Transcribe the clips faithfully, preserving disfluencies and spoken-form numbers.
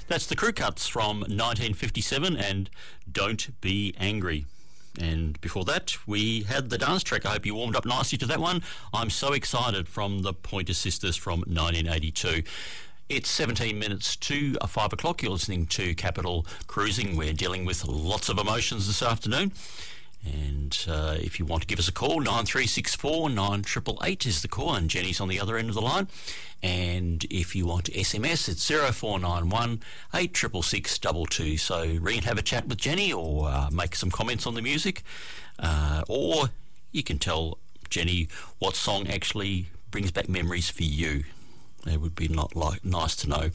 That's the Crew Cuts from nineteen fifty-seven and Don't Be Angry. And before that, we had the dance track. I hope you warmed up nicely to that one. I'm So Excited from the Pointer Sisters from nineteen eighty-two. It's seventeen minutes to five o'clock. You're listening to Capital Cruising. We're dealing with lots of emotions this afternoon. And uh, if you want to give us a call, nine three six four, nine eight eight eight is the call, and Jenny's on the other end of the line. And if you want to S M S, it's zero four nine one, eight six six six two two. So ring and have a chat with Jenny, or uh, make some comments on the music. Uh, or you can tell Jenny what song actually brings back memories for you. It would be not like nice to know.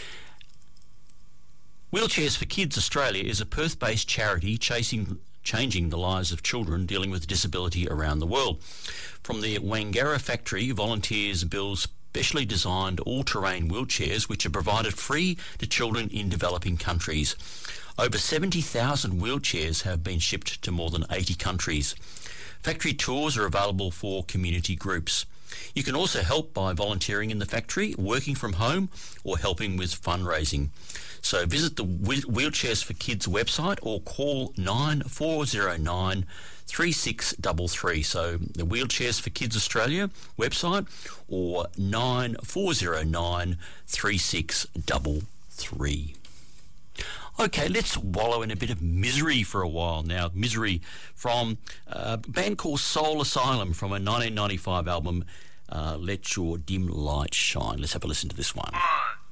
Wheelchairs for Kids Australia is a Perth-based charity chasing... changing the lives of children dealing with disability around the world. From the Wangara factory, volunteers build specially designed all-terrain wheelchairs which are provided free to children in developing countries. Over seventy thousand wheelchairs have been shipped to more than eighty countries. Factory tours are available for community groups. You can also help by volunteering in the factory, working from home, or helping with fundraising. So visit the Wheelchairs for Kids website or call nine four zero nine, three six three three. So the Wheelchairs for Kids Australia website or nine four zero nine, three six three three. Okay, let's wallow in a bit of misery for a while now. Misery from a band called Soul Asylum from a nineteen ninety-five album, uh, Let Your Dim Light Shine. Let's have a listen to this one. One,